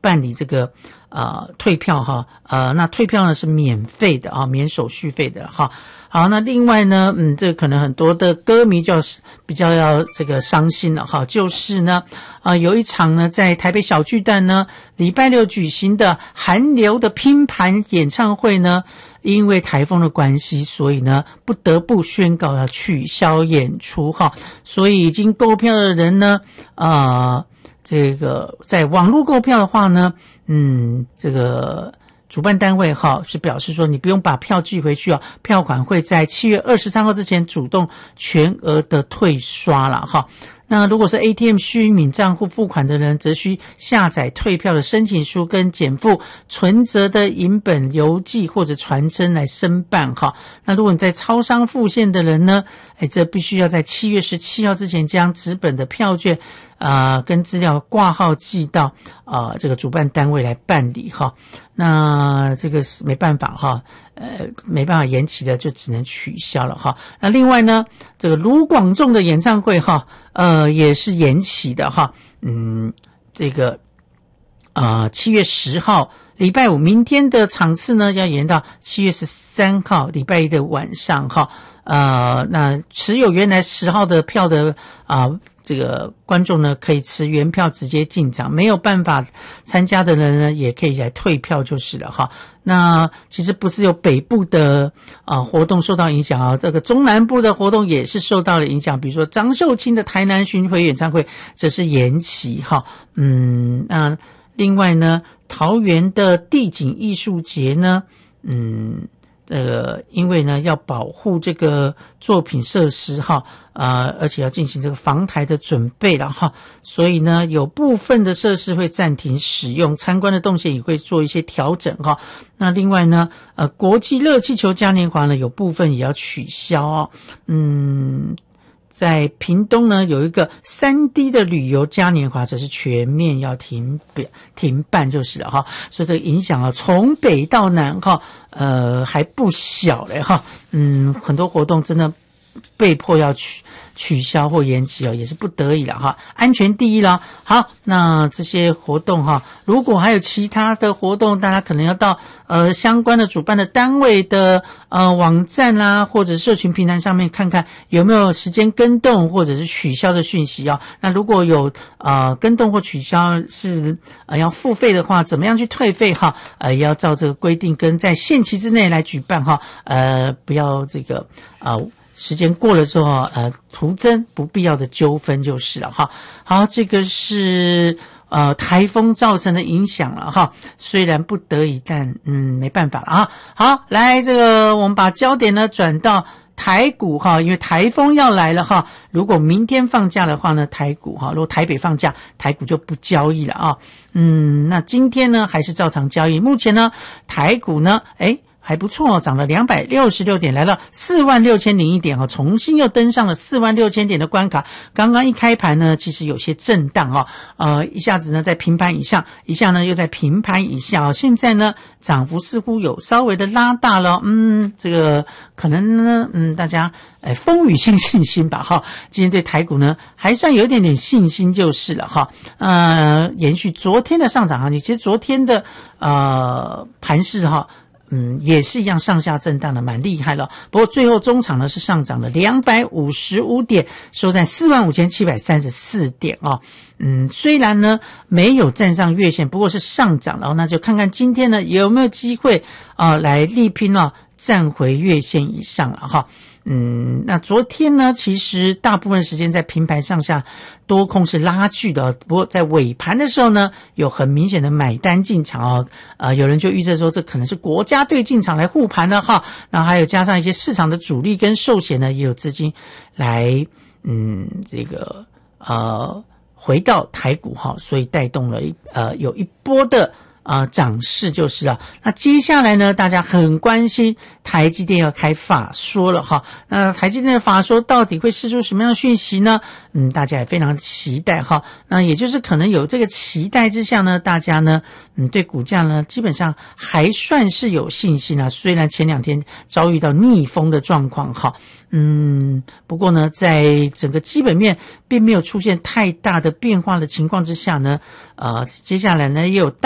办理这个退票哈，那退票呢是免费的啊，免手续费的哈。好，那另外呢，这个可能很多的歌迷就比较要这个伤心了哈，就是呢，有一场呢在台北小巨蛋呢，礼拜六举行的韩流的拼盘演唱会呢，因为台风的关系，所以呢不得不宣告要取消演出哈，所以已经购票的人呢，这个在网络购票的话呢，这个主办单位是表示说你不用把票寄回去票款会在7月23号之前主动全额的退刷了哈。那如果是 ATM 虚拟账户付款的人，则需下载退票的申请书跟减负存折的影本邮寄或者传真来申办哈。那如果你在超商付现的人呢，这必须要在7月17号之前将纸本的票券跟资料挂号寄到这个主办单位来办理哈。那这个是没办法哈，没办法延期的就只能取消了哈。那另外呢，这个卢广仲的演唱会也是延期的哈。这个7月10号礼拜五，明天的场次呢要延到7月13号礼拜一的晚上哈。那持有原来10号的票的这个观众呢，可以持原票直接进场，没有办法参加的人呢，也可以来退票就是了哈。那其实不是有北部的活动受到影响这个中南部的活动也是受到了影响，比如说张秀清的台南巡回演唱会这是延期哈。那另外呢，桃园的地景艺术节呢，因为呢要保护这个作品设施而且要进行这个防台的准备了哈，所以呢有部分的设施会暂停使用，参观的动线也会做一些调整哈。那另外呢国际热气球嘉年华呢有部分也要取消在屏东呢有一个3D 的旅游嘉年华，则是全面要停办就是了哈。所以这个影响从北到南还不小嘞哈。很多活动真的被迫要取消或延期也是不得已了哈，安全第一了。好，那这些活动如果还有其他的活动，大家可能要到相关的主办的单位的网站啦，或者社群平台上面看看有没有时间更动或者是取消的讯息那如果有更动或取消是要付费的话，怎么样去退费也要照这个规定跟在限期之内来举办不要这个时间过了之后徒增不必要的纠纷就是了哈。好，这个是台风造成的影响了哈，虽然不得已，但没办法了好，来这个我们把焦点呢转到台股因为台风要来了如果明天放假的话呢，台股如果台北放假，台股就不交易了那今天呢还是照常交易。目前呢台股呢还不错涨了266点，来到46001点重新又登上了46000点的关卡。刚刚一开盘呢，其实有些震荡一下子呢在平盘以上，一下呢又在平盘以下现在呢涨幅似乎有稍微的拉大了这个可能呢大家风雨信心吧今天对台股呢还算有一点点信心就是了延续昨天的上涨行情。其实昨天的盘势也是一样上下震荡的蛮厉害了，不过最后中场呢是上涨了255点，收在45734点虽然呢没有站上月线，不过是上涨了那就看看今天呢有没有机会来力拼站回月线以上了那昨天呢其实大部分时间在平盘上下多空是拉锯的不过在尾盘的时候呢有很明显的买单进场有人就预测说这可能是国家队进场来护盘了那还有加上一些市场的主力跟寿险呢也有资金来这个回到台股所以带动了有一波的涨势就是了。那接下来呢大家很关心台积电要开法说了那台积电的法说到底会释出什么样的讯息呢大家也非常期待那也就是可能有这个期待之下呢，大家呢对股价呢基本上还算是有信心虽然前2天遭遇到逆风的状况不过呢在整个基本面并没有出现太大的变化的情况之下呢接下来呢也有